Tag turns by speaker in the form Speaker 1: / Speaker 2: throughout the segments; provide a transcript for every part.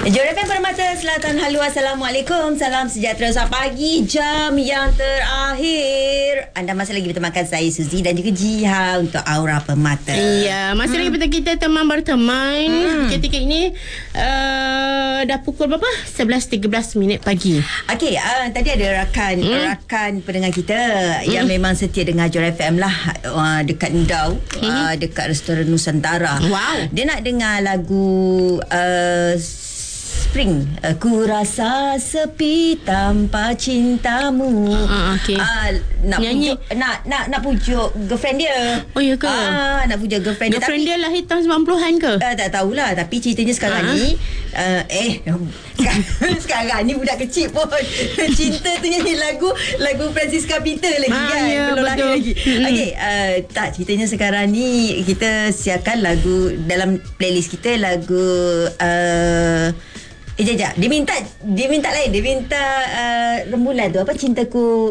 Speaker 1: Jom FM Permata Selatan. Halo, Assalamualaikum. Salam sejahtera. Selamat pagi. Jam yang terakhir. Anda masih lagi bertemankan saya Suzy dan juga Jiha untuk Aura Permata.
Speaker 2: Ya, masih lagi betul kita teman berteman. Ketika ini dah pukul berapa? 11.13 pagi.
Speaker 1: Okey, tadi ada rakan pendengar kita yang memang setia dengar Jom FM lah, dekat Ndau, dekat restoran Nusantara.
Speaker 2: Wow.
Speaker 1: Dia nak dengar lagu Spring. Ku rasa sepi tanpa cintamu.
Speaker 2: Okey.
Speaker 1: Nak
Speaker 2: Nyanyi.
Speaker 1: pujuk, nak pujuk girlfriend dia.
Speaker 2: Oh ya ke?
Speaker 1: Nak pujuk girlfriend dia.
Speaker 2: Girlfriend dia lahir tahun 90-an ke?
Speaker 1: Tak tahulah, tapi ceritanya sekarang ni sekarang ni budak kecil pun cinta tu nyanyi lagu Francisca Peter lagi kan.
Speaker 2: Ya,
Speaker 1: belum lahir
Speaker 2: betul.
Speaker 1: lagi. Okey, tak, ceritanya sekarang ni kita siapkan lagu dalam playlist kita, lagu Dia minta lain. Dia minta rembulan tu, apa, cintaku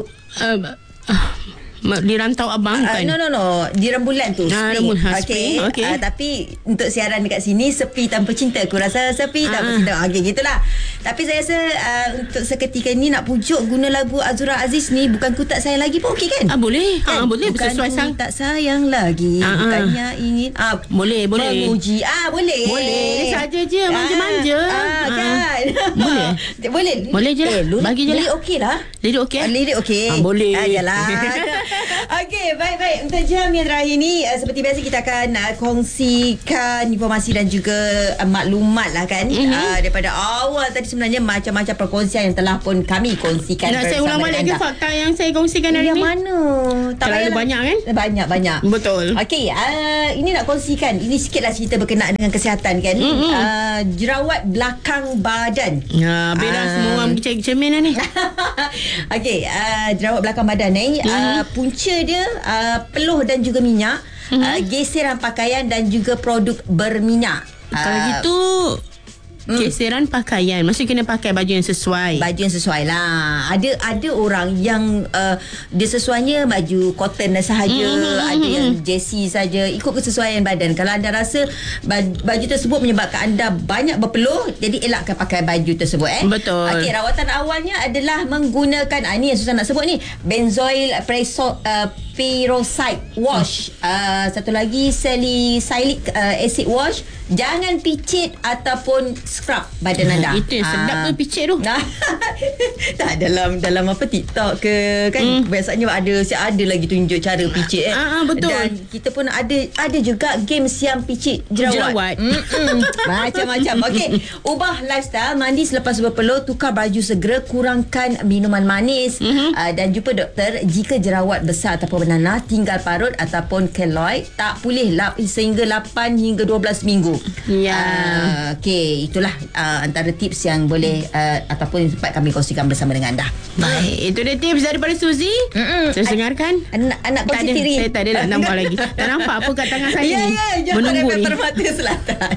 Speaker 2: Di Rantau Abang kan?
Speaker 1: No. Di rembulan tu, Spring.
Speaker 2: Rembulan,
Speaker 1: Okey.
Speaker 2: Spring. Okey.
Speaker 1: Tapi untuk siaran dekat sini, sepi tanpa cinta. Aku rasa sepi tanpa cinta. Okey, gitulah. Tapi saya rasa untuk seketika ni nak pujuk guna lagu Azura Aziz ni, Bukan Ku Tak Sayang Lagi pun okey kan?
Speaker 2: Boleh.
Speaker 1: Kan?
Speaker 2: Boleh.
Speaker 1: Bukan
Speaker 2: Sesuai sang.
Speaker 1: ku tak sayang lagi, bukannya ingin
Speaker 2: Boleh.
Speaker 1: memuji. Boleh.
Speaker 2: Boleh. Saja je manja-manja.
Speaker 1: Kan.
Speaker 2: Boleh. Boleh je lah. Bagi je lah.
Speaker 1: Lirik okey lah.
Speaker 2: Lirik okey?
Speaker 1: Lirik okey.
Speaker 2: Boleh.
Speaker 1: Yalah. Okey, baik. Untuk jam yang terakhir ni, seperti biasa kita akan kongsikan informasi dan juga maklumat lah kan. Daripada awal tadi sebenarnya macam-macam perkongsian yang telah pun kami kongsikan.
Speaker 2: Nak saya ulang balik ke fakta yang saya kongsikan hari
Speaker 1: yang
Speaker 2: ni?
Speaker 1: mana?
Speaker 2: Terlalu banyak kan?
Speaker 1: Banyak.
Speaker 2: Betul.
Speaker 1: Okey, ini nak kongsikan. Ini sikitlah cerita berkenaan dengan kesihatan kan. Jerawat belakang badan.
Speaker 2: Bella semua orang pergi cermin lah ni.
Speaker 1: Okey, jerawat belakang badan ni, punca dia peluh dan juga minyak, geseran pakaian dan juga produk berminyak.
Speaker 2: Kalau gitu geseran pakaian, maksudnya kena pakai baju yang sesuai.
Speaker 1: Baju yang sesuai lah. Ada orang yang dia sesuainya baju cotton sahaja, ada yang jersey saja, ikut kesesuaian badan. Kalau anda rasa baju tersebut menyebabkan anda banyak berpeluh, jadi elakkan pakai baju tersebut.
Speaker 2: Betul.
Speaker 1: Okey, rawatan awalnya adalah menggunakan ini yang susah nak sebut ni, benzoyl peroxide wash, satu lagi salicylic acid wash. Jangan picit ataupun scrub badan anda.
Speaker 2: Itu yang sedap tu, picit tu.
Speaker 1: Tak, dalam apa, TikTok ke kan, biasanya ada lagi tunjuk cara picit.
Speaker 2: Betul.
Speaker 1: Dan kita pun ada juga games yang picit jerawat. Macam-macam. Okey, ubah lifestyle, mandi selepas berpeluh, tukar baju segera, kurangkan minuman manis, dan jumpa doktor jika jerawat besar ataupun bernanah, tinggal parut ataupun keloid, tak pulih sehingga 8 hingga 12 minggu.
Speaker 2: Ya.
Speaker 1: Okey, itulah antara tips yang boleh ataupun sempat kami kongsikan bersama dengan anda.
Speaker 2: Baik, itu dia tips daripada Suzy. Terus dengarkan.
Speaker 1: Anak kongsi diri.
Speaker 2: Saya tak ada nak nampak lagi. Tak nampak apa kat tangan saya ni.
Speaker 1: Jangan
Speaker 2: Menunggu
Speaker 1: FM
Speaker 2: ni.
Speaker 1: Permata Selatan.